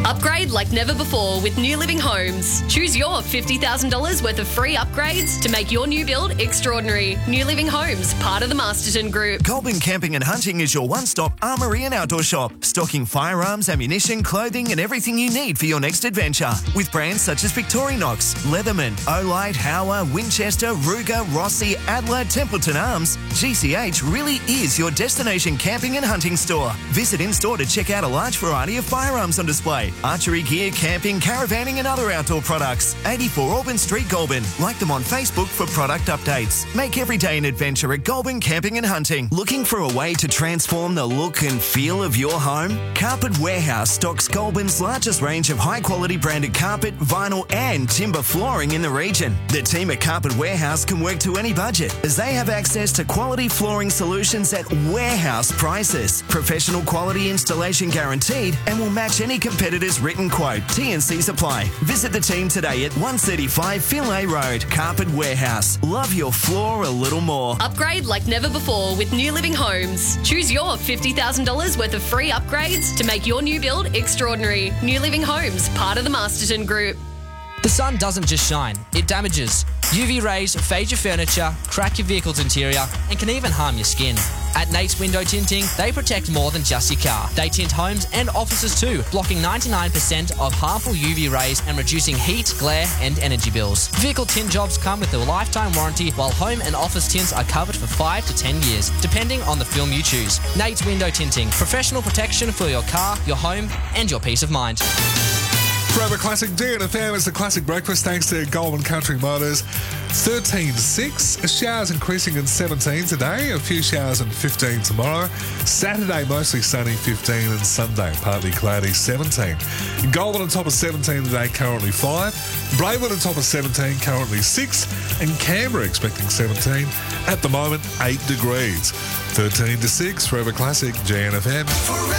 Upgrade like never before with New Living Homes. Choose your $50,000 worth of free upgrades to make your new build extraordinary. New Living Homes, part of the Masterton Group. Goulburn Camping and Hunting is your one-stop armoury and outdoor shop, stocking firearms, ammunition, clothing and everything you need for your next adventure. With brands such as Victorinox, Leatherman, Olight, Hauer, Winchester, Ruger, Rossi, Adler, Templeton Arms, GCH really is your destination camping and hunting store. Visit in-store to check out a large variety of firearms on display, archery gear, camping, caravanning and other outdoor products. 84 Auburn Street, Goulburn. Like them on Facebook for product updates. Make every day an adventure at Goulburn Camping and Hunting. Looking for a way to transform the look and feel of your home? Carpet Warehouse stocks Goulburn's largest range of high-quality branded carpet, vinyl and timber flooring in the region. The team at Carpet Warehouse can work to any budget as they have access to quality flooring solutions at warehouse prices. Professional quality installation guaranteed and will match any competitor's written quote. T&Cs apply. Visit the team today at 135 Finlay Road. Carpet Warehouse. Love your floor a little more. Upgrade like never before with New Living Homes. Choose your $50,000 worth of free upgrades to make your new build extraordinary. New Living Homes, part of the Masterton Group. The sun doesn't just shine, it damages. UV rays fade your furniture, crack your vehicle's interior, and can even harm your skin. At Nate's Window Tinting, they protect more than just your car. They tint homes and offices too, blocking 99% of harmful UV rays and reducing heat, glare, and energy bills. Vehicle tint jobs come with a lifetime warranty, while home and office tints are covered for 5 to 10 years, depending on the film you choose. Nate's Window Tinting, professional protection for your car, your home, and your peace of mind. Forever Classic DNFM is the classic breakfast thanks to Goulburn Country Motors. 13-6, showers increasing in 17 today, a few showers in 15 tomorrow. Saturday mostly sunny 15 and Sunday partly cloudy 17. Goulburn on top of 17 today, currently 5. Braidwood on top of 17, currently 6. And Canberra expecting 17, at the moment 8 degrees. 13-6, Forever Classic, GNFM.